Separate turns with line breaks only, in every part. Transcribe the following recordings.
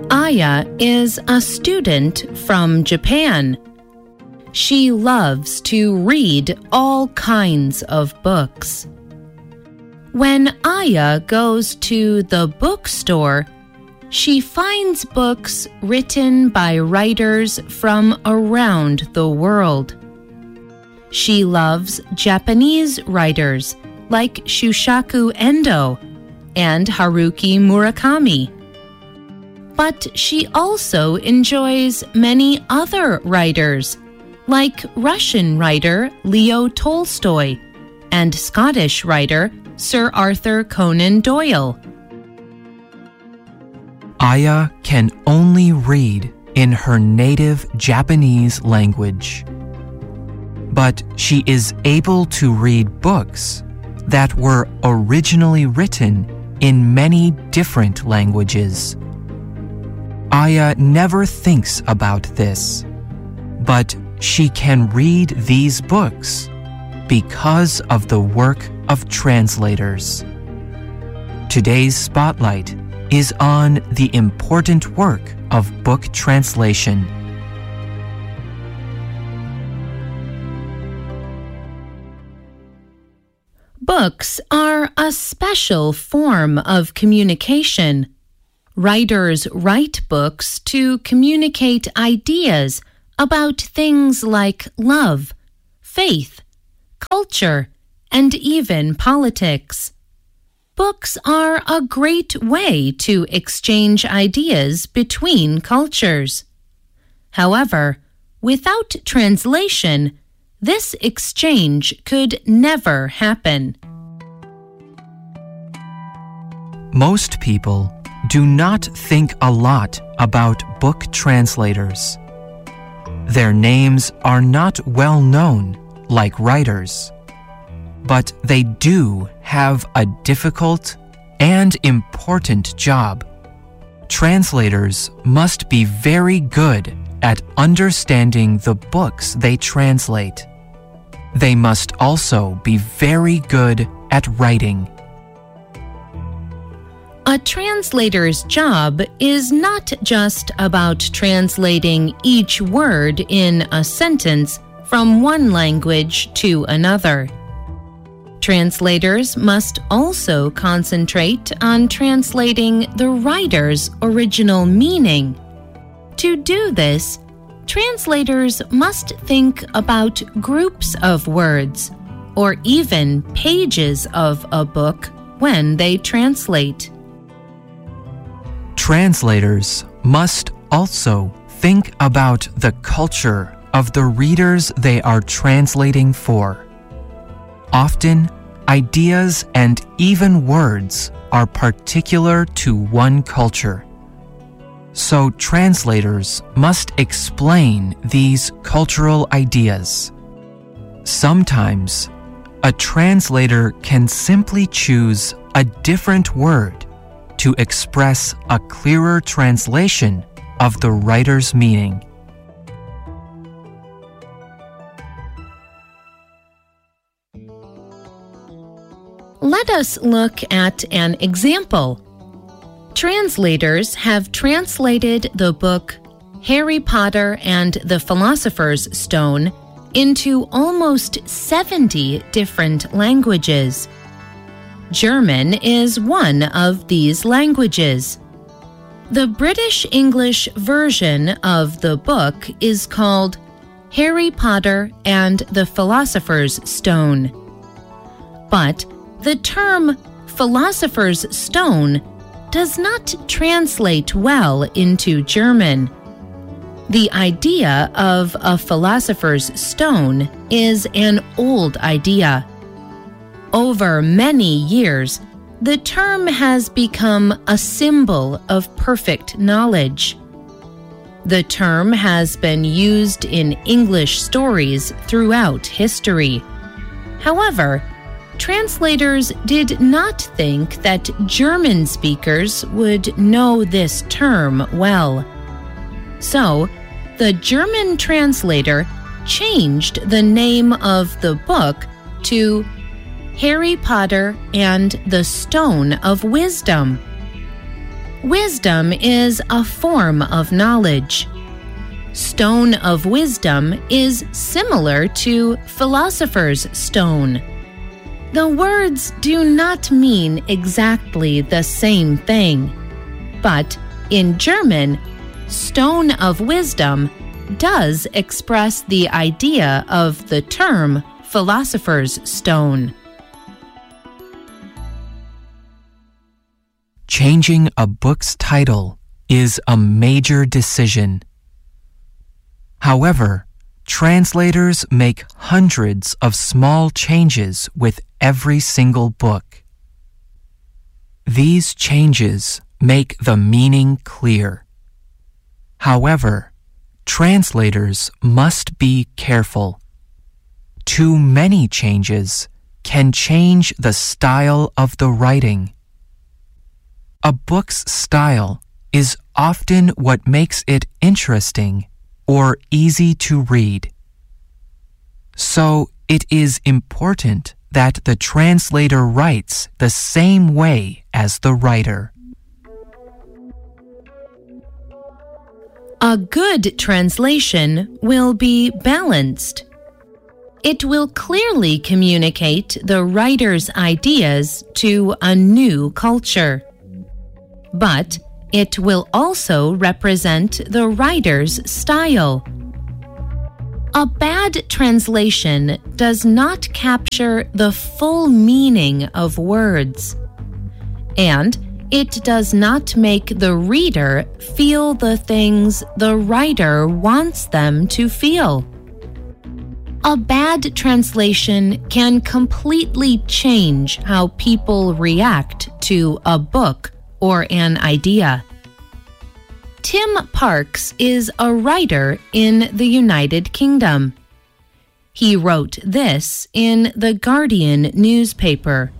Aya is a student from Japan. She loves to read all kinds of books. When Aya goes to the bookstore, she finds books written by writers from around the world. She loves Japanese writers like Shushaku Endo and Haruki Murakami. But she also enjoys many other writers, like Russian writer Leo Tolstoy and Scottish writer Sir Arthur Conan Doyle.
Aya can only read in her native Japanese language. But she is able to read books that were originally written in many different languages. Aya never thinks about this, but she can read these books because of the work of translators. Today's spotlight is on the important work of book translation.
Books are a special form of communication. Writers write books to communicate ideas about things like love, faith, culture, and even politics. Books are a great way to exchange ideas between cultures. However, without translation, this exchange could never happen.
Most people do not think a lot about book translators. Their names are not well known like writers, but they do have a difficult and important job. Translators must be very good at understanding the books they translate. They must also be very good at writing.
A translator's job is not just about translating each word in a sentence from one language to another. Translators must also concentrate on translating the writer's original meaning. To do this, translators must think about groups of words or even pages of a book when they translate.
Translators must also think about the culture of the readers they are translating for. Often, ideas and even words are particular to one culture. So translators must explain these cultural ideas. Sometimes, a translator can simply choose a different word to express a clearer translation of the writer's meaning.
Let us look at an example. Translators have translated the book Harry Potter and the Philosopher's Stone into almost 70 different languages. German is one of these languages. The British English version of the book is called Harry Potter and the Philosopher's Stone. But the term Philosopher's Stone does not translate well into German. The idea of a philosopher's stone is an old idea. Over many years, the term has become a symbol of perfect knowledge. The term has been used in English stories throughout history. However, translators did not think that German speakers would know this term well. So, the German translator changed the name of the book to Harry Potter and the Stone of Wisdom. Wisdom is a form of knowledge. Stone of wisdom is similar to philosopher's stone. The words do not mean exactly the same thing, but in German, stone of wisdom does express the idea of the term philosopher's stone.
Changing a book's title is a major decision. However, translators make hundreds of small changes with every single book. These changes make the meaning clear. However, translators must be careful. Too many changes can change the style of the writing. A book's style is often what makes it interesting or easy to read. So it is important that the translator writes the same way as the writer.
A good translation will be balanced. It will clearly communicate the writer's ideas to a new culture. But it will also represent the writer's style. A bad translation does not capture the full meaning of words, and it does not make the reader feel the things the writer wants them to feel. A bad translation can completely change how people react to a book or an idea. Tim Parks is a writer in the United Kingdom. He wrote this in the Guardian newspaper.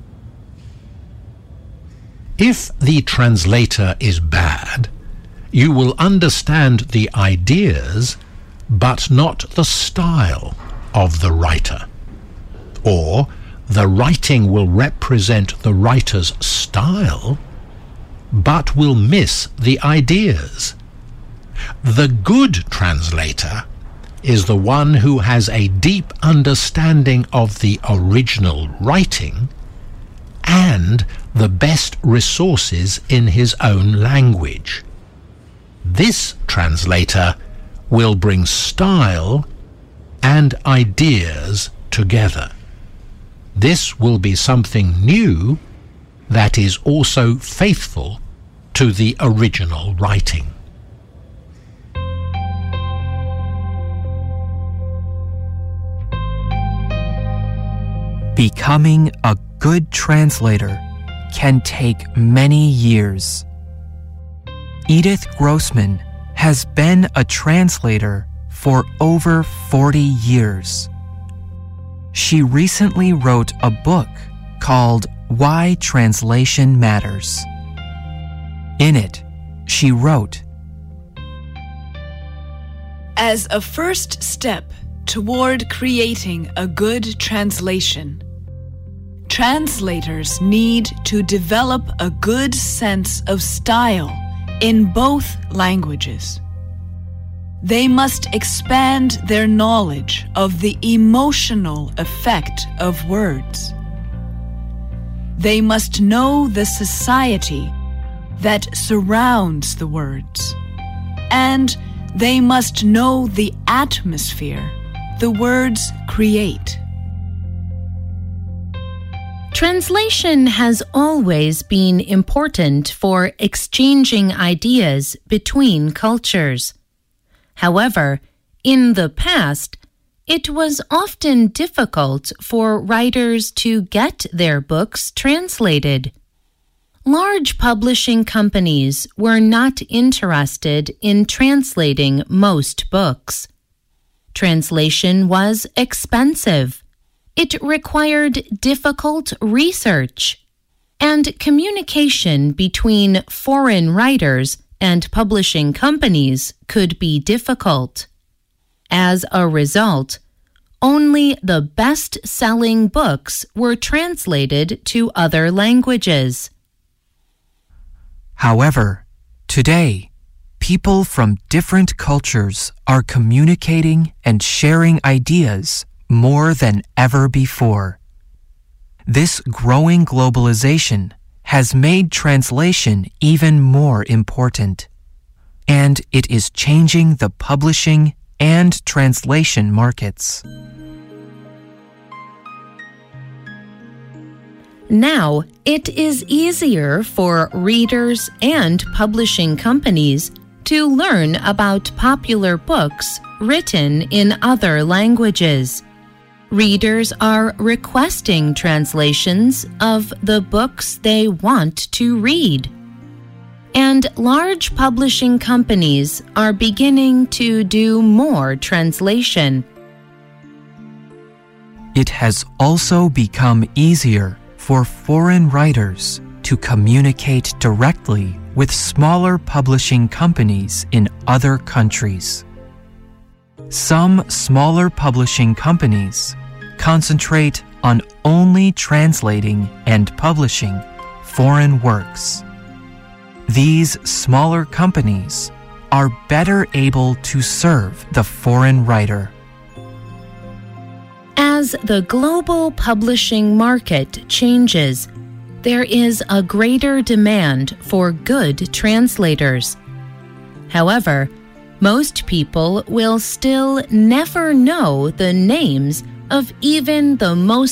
If the translator is bad, you will understand the ideas but not the style of the writer. Or the writing will represent the writer's style but will miss the ideas. The good translator is the one who has a deep understanding of the original writing and the best resources in his own language. This translator will bring style and ideas together. This will be something new that is also faithful to the original writing.
Becoming a good translator can take many years. Edith Grossman has been a translator for over 40 years. She recently wrote a book called Why Translation Matters. In it, she wrote,
As a first step toward creating a good translation, translators need to develop a good sense of style in both languages. They must expand their knowledge of the emotional effect of words. They must know the society that surrounds the words, and they must know the atmosphere the words create.
Translation has always been important for exchanging ideas between cultures. However, in the past, it was often difficult for writers to get their books translated. Large publishing companies were not interested in translating most books. Translation was expensive. It required difficult research, and communication between foreign writers and publishing companies could be difficult. As a result, only the best-selling books were translated to other languages.
However, today, people from different cultures are communicating and sharing ideas more than ever before. This growing globalization has made translation even more important, and it is changing the publishing and translation markets.
Now, it is easier for readers and publishing companies to learn about popular books written in other languages. Readers are requesting translations of the books they want to read. And large publishing companies are beginning to do more translation.
It has also become easier for foreign writers to communicate directly with smaller publishing companies in other countries. Some smaller publishing companies concentrate on only translating and publishing foreign works. These smaller companies are better able to serve the foreign writer.
As the global publishing market changes, there is a greater demand for good translators. However, most people will still never know the names of even the most